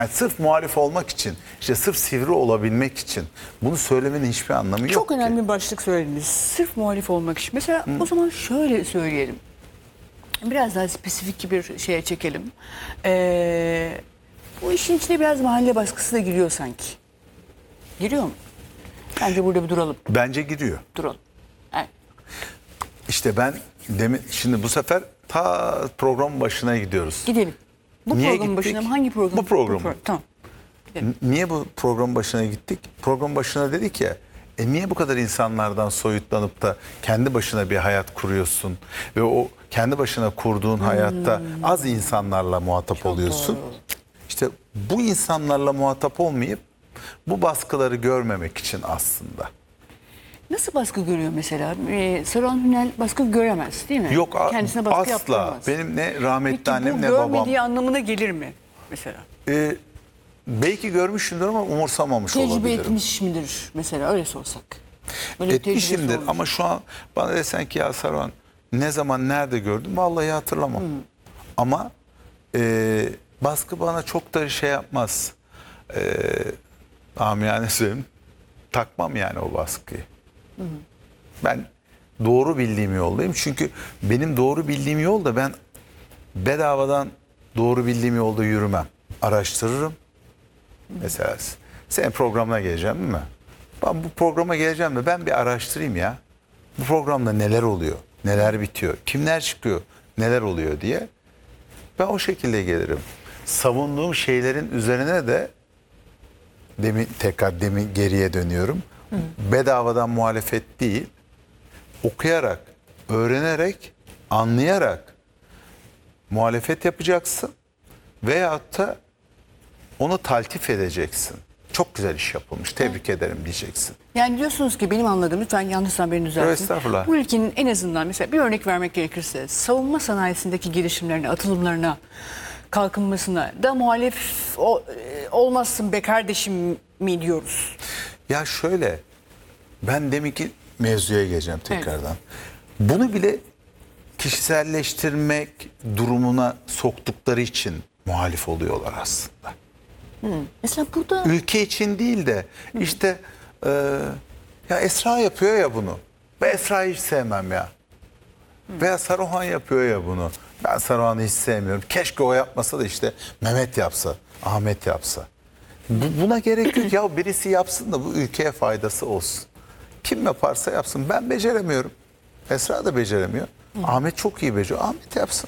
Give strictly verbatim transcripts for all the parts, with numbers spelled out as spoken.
Yani sırf muhalif olmak için, işte sırf sivri olabilmek için bunu söylemenin hiçbir anlamı yok Çok ki. önemli bir başlık söylediniz. Sırf muhalif olmak için. Mesela Hı. o zaman şöyle söyleyelim. Biraz daha spesifik bir şeye çekelim. Ee, bu işin içine biraz mahalle baskısı da giriyor sanki. Giriyor mu? Bence burada bir duralım. Bence giriyor. Duralım. Evet. İşte ben demin, şimdi bu sefer ta program başına gidiyoruz. Gidelim. Bu Niye programın gittik? başına mı? Hangi program? Bu program. Bu pro tamam. Gidelim. Niye bu program başına gittik? Program başına dedik ya, e niye bu kadar insanlardan soyutlanıp da kendi başına bir hayat kuruyorsun ve o kendi başına kurduğun hmm. hayatta az insanlarla muhatap Çok oluyorsun. Doğru. İşte bu insanlarla muhatap olmayıp bu baskıları görmemek için aslında. Nasıl baskı görüyor mesela? Ee, Saruhan Hünel baskı göremez değil mi? Yok, kendisine baskı asla. yaptıramaz. Benim ne rahmetli Peki, annem ne babam. bu görmediği anlamına gelir mi mesela? Ee, belki görmüşsündür ama umursamamış Tecrübe olabilirim. Tecrübe etmiş midir mesela, öyle sorsak? Böyle etmişimdir ama şu an bana desen ki ya Saruhan ne zaman nerede gördüm vallahi hatırlamam. Hmm. Ama e, baskı bana çok da şey yapmaz. E, amiyane söyleyeyim, takmam yani o baskıyı. Hmm. Ben doğru bildiğim yoldayım. Çünkü benim doğru bildiğim yolda ben bedavadan doğru bildiğim yolda yürümem. Araştırırım. Hmm. Mesela senin programına geleceğim değil mi? Ben bu programa geleceğim de ben bir araştırayım ya. Bu programda neler oluyor, neler bitiyor, kimler çıkıyor, neler oluyor diye. Ben o şekilde gelirim. Savunduğum şeylerin üzerine de demin, tekrar demin geriye dönüyorum. Hı. Bedavadan muhalefet değil, okuyarak, öğrenerek, anlayarak muhalefet yapacaksın veyahut da onu taltif edeceksin. Çok güzel iş yapılmış, tebrik evet. ederim diyeceksin. Yani diyorsunuz ki benim anladığım, lütfen yanlışsam beni düzeltin. Estağfurullah. Bu ülkenin en azından mesela bir örnek vermek gerekirse savunma sanayisindeki girişimlerine, atılımlarına, kalkınmasına da muhalif o, olmazsın be kardeşim mi diyoruz? Ya şöyle, ben deminki mevzuya geleceğim tekrardan. Evet. Bunu bile kişiselleştirmek durumuna soktukları için muhalif oluyorlar aslında. Hmm. Mesela burada ülke için değil de işte e, ya Esra yapıyor ya bunu. Ben Esra'yı hiç sevmem ya. Hmm. Veya Saruhan yapıyor ya bunu. Ben Saruhan'ı hiç sevmiyorum. Keşke o yapmasa da işte Mehmet yapsa, Ahmet yapsa. Bu, buna gerek yok. Ya birisi yapsın da bu ülkeye faydası olsun. Kim yaparsa yapsın. Ben beceremiyorum. Esra da beceremiyor. Hmm. Ahmet çok iyi beceriyor. Ahmet yapsın.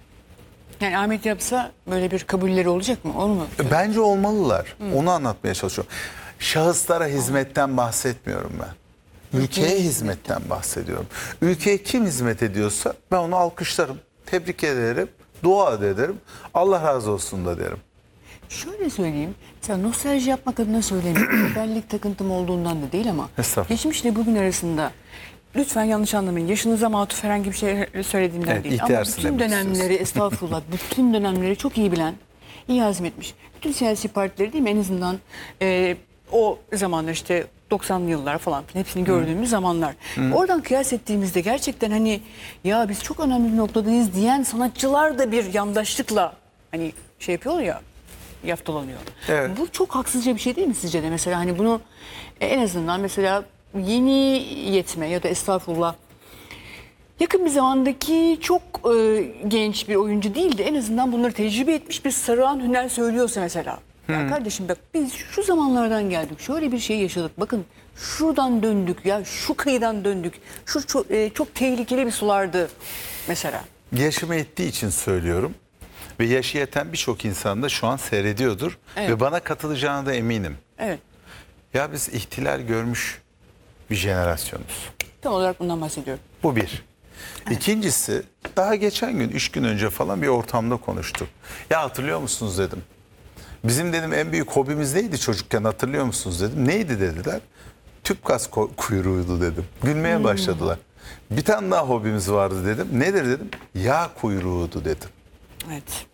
Yani Ahmet yapsa böyle bir kabulleri olacak mı? Olmalı. Bence olmalılar. Hmm. Onu anlatmaya çalışıyorum. Şahıslara hizmetten bahsetmiyorum ben. Ülkeye hizmetten bahsediyorum. Ülkeye kim hizmet ediyorsa ben onu alkışlarım, tebrik ederim, dua ederim. Allah razı olsun da derim. Şöyle söyleyeyim. Mesela nostalji yapmak adına söylemiyorum. Benlik takıntım olduğundan da değil ama geçmişle bugün arasında, lütfen yanlış anlamayın, yaşınıza matuf herhangi bir şey söylediğimden evet, değil. Ama bütün dönemleri, estağfurullah, bütün dönemleri çok iyi bilen, iyi hazmetmiş. Bütün siyasi partileri değil mi en azından e, o zamanlar işte doksanlı yıllar falan hepsini gördüğümüz hmm. zamanlar. Hmm. Oradan kıyas ettiğimizde gerçekten hani ya biz çok önemli bir noktadayız diyen sanatçılar da bir yandaşlıkla hani şey yapıyor ya, yaftalanıyor. Evet. Bu çok haksızca bir şey değil mi sizce de? Mesela hani bunu e, en azından mesela yeni yetme ya da estağfurullah yakın bir zamandaki çok e, genç bir oyuncu değil de en azından bunları tecrübe etmiş bir Saruhan Hünel söylüyorsa mesela. Hmm. Ya kardeşim bak biz şu zamanlardan geldik, şöyle bir şey yaşadık, bakın şuradan döndük ya, şu kıyıdan döndük, şu çok, e, çok tehlikeli bir sulardı mesela. Yaşımı ettiği için söylüyorum ve yaşı yeten birçok insan da şu an seyrediyordur evet. ve bana katılacağına da eminim. Evet. Ya biz ihtilal görmüş bir jenerasyonuz. Tam olarak bundan bahsediyorum. Bu bir. Evet. İkincisi, daha geçen gün, üç gün önce falan bir ortamda konuştuk. Ya hatırlıyor musunuz dedim. Bizim dedim en büyük hobimiz neydi çocukken, hatırlıyor musunuz dedim. Neydi dediler. Tüp gaz kuyruğuydu dedim. Gülmeye hmm. başladılar. Bir tane daha hobimiz vardı dedim. Nedir dedim. Yağ kuyruğuydu dedim. Evet.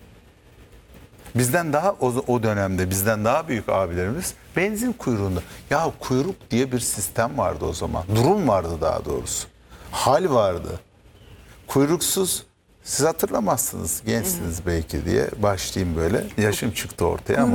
Bizden daha o, o dönemde bizden daha büyük abilerimiz benzin kuyruğunda. Ya kuyruk diye bir sistem vardı o zaman. Durum vardı daha doğrusu. Hal vardı. Kuyruksuz siz hatırlamazsınız. Gençsiniz belki diye başlayayım böyle. Yaşım çıktı ortaya ama.